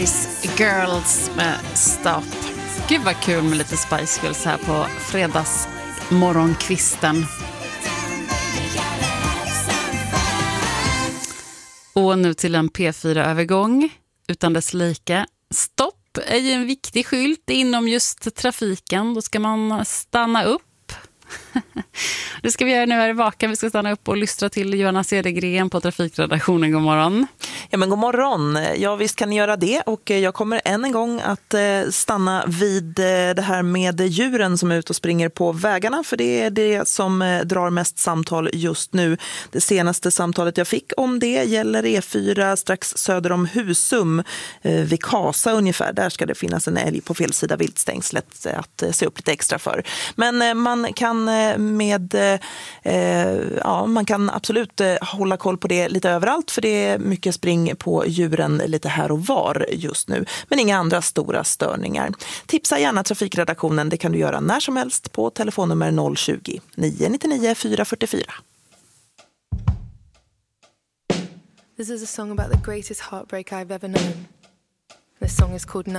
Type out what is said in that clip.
Girls med Stop. Gud vad kul med lite Spice Girls här på fredagsmorgonkvisten. Och nu till en P4-övergång utan dess like. Stopp är ju en viktig skylt inom just trafiken. Då ska man stanna upp. Det ska vi göra nu här i Vakan. Vi ska stanna upp och lyssna till Johanna Cedergren på trafikredaktionen. God morgon. Ja, men god morgon. Ja, visst kan ni göra det. Och jag kommer än en gång att stanna vid det här med djuren som är ute och springer på vägarna. För det är det som drar mest samtal just nu. Det senaste samtalet jag fick om det gäller E4 strax söder om Husum. Vid Kasa ungefär. Där ska det finnas en älg på fel sida viltstängslet att se upp lite extra för. Men man kan man kan absolut hålla koll på det lite överallt, för det är mycket spring på djuren lite här och var just nu, men inga andra stora störningar. Tipsa gärna trafikredaktionen, det kan du göra när som helst på telefonnummer 020-999 444. This is a song about the greatest heartbreak I've ever known. This song is called 9.